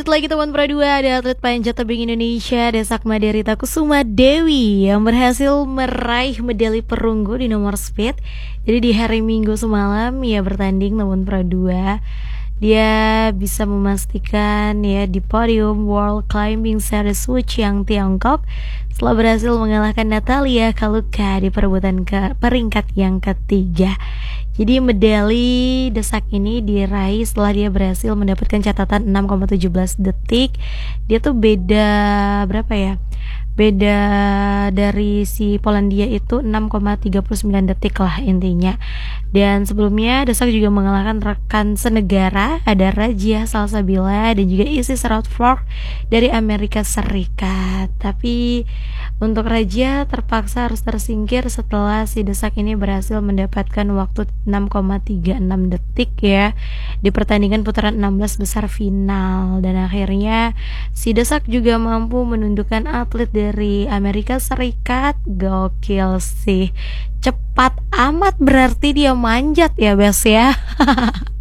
Lanjut lagi teman Pro 2, ada atlet panjat tebing Indonesia Desak Maderita Kusuma Dewi yang berhasil meraih medali perunggu di nomor speed. Jadi di hari Minggu semalam ia bertanding teman Pro 2. Dia bisa memastikan ya di podium World Climbing Series Wuchang Tiongkok setelah berhasil mengalahkan Natalia Kaluka di perebutan peringkat yang ketiga. Jadi medali Desak ini diraih setelah dia berhasil mendapatkan catatan 6,17 detik. Dia tuh beda berapa ya? Beda dari si Polandia itu 6,39 detik lah intinya. Dan sebelumnya Desak juga mengalahkan rekan senegara ada Rajia Salsabila dan juga Isis Rutherford dari Amerika Serikat. Tapi untuk Rajia terpaksa harus tersingkir setelah si Desak ini berhasil mendapatkan waktu 6,36 detik ya di pertandingan putaran 16 besar final. Dan akhirnya si Desak juga mampu menundukkan atlet dari Amerika Serikat. Gokil sih, cepat amat berarti dia manjat ya Bes ya.